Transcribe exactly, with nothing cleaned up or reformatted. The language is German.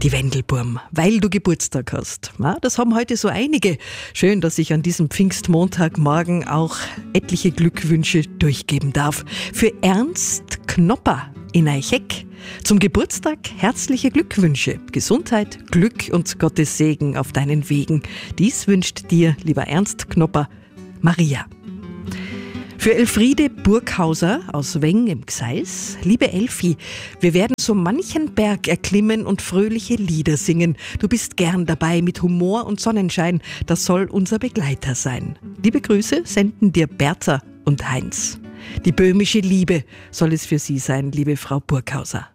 die Wendelburm, weil du Geburtstag hast. Ja, das haben heute so einige. Schön, dass ich an diesem Pfingstmontagmorgen auch etliche Glückwünsche durchgeben darf. Für Ernst Knopper in Eicheck zum Geburtstag herzliche Glückwünsche. Gesundheit, Glück und Gottes Segen auf deinen Wegen. Dies wünscht dir, lieber Ernst Knopper, Maria. Für Elfriede Burghauser aus Weng im Gseis. Liebe Elfi, wir werden so manchen Berg erklimmen und fröhliche Lieder singen. Du bist gern dabei mit Humor und Sonnenschein. Das soll unser Begleiter sein. Liebe Grüße senden dir Bertha und Heinz. Die böhmische Liebe soll es für Sie sein, liebe Frau Burghauser.